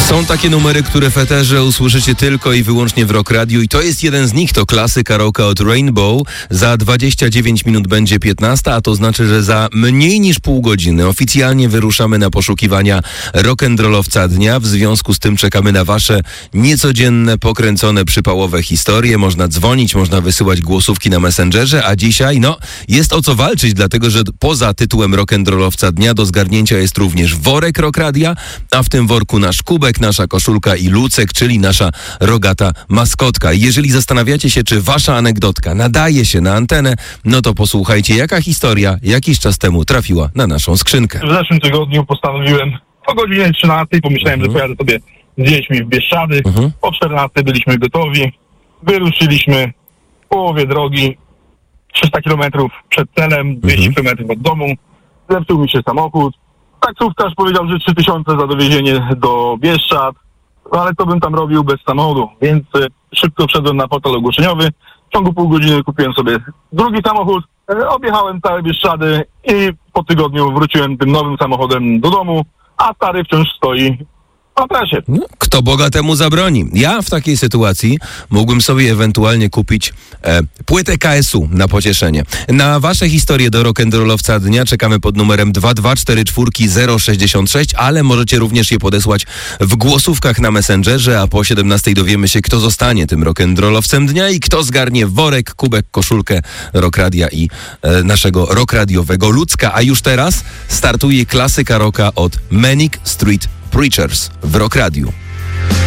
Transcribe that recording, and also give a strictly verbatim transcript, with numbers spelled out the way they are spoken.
Są takie numery, które w eterze usłyszycie tylko i wyłącznie w Rock Radio i to jest jeden z nich, to klasyka rocka od Rainbow. Za dwadzieścia dziewięć minut będzie piętnasta, a to znaczy, że za mniej niż pół godziny oficjalnie wyruszamy na poszukiwania rock'n'rollowca dnia. W związku z tym czekamy na wasze niecodzienne, pokręcone, przypałowe historie. Można dzwonić, można wysyłać głosówki na Messengerze, a dzisiaj, no, jest o co walczyć, dlatego że poza tytułem rock'n'rollowca dnia do zgarnięcia jest również worek Rock Radia, a w tym worku nasz kubek, nasza koszulka i Lucek, czyli nasza rogata maskotka. Jeżeli zastanawiacie się, czy wasza anegdotka nadaje się na antenę, no to posłuchajcie, jaka historia jakiś czas temu trafiła na naszą skrzynkę. W zeszłym tygodniu postanowiłem o godzinie trzynastej, pomyślałem, Mhm. że pojadę sobie z dziećmi w Bieszczady. Mhm. O czternastej byliśmy gotowi. Wyruszyliśmy w połowie drogi, trzysta kilometrów przed celem, dwieście kilometrów od domu. Zepsuł mi się samochód. Taksówkarz powiedział, że trzy tysiące za dowiezienie do Bieszczad, no ale co bym tam robił bez samochodu, więc y, szybko wszedłem na portal ogłoszeniowy. W ciągu pół godziny kupiłem sobie drugi samochód, y, objechałem całe Bieszczady i po tygodniu wróciłem tym nowym samochodem do domu, a stary wciąż stoi na trasie. No, kto Boga temu zabroni? Ja w takiej sytuacji mógłbym sobie ewentualnie kupić e, płytę K S U na pocieszenie. Na wasze historie do rock'n'rollowca dnia czekamy pod numerem dwa dwa cztery cztery zero sześć sześć, ale możecie również je podesłać w głosówkach na Messengerze, a po siedemnastej dowiemy się, kto zostanie tym rock'n'rollowcem dnia i kto zgarnie worek, kubek, koszulkę Rock Radia i e, naszego rock radiowego Lucka. A już teraz startuje klasyka rocka od Manic Street Preachers w Rock Radiu.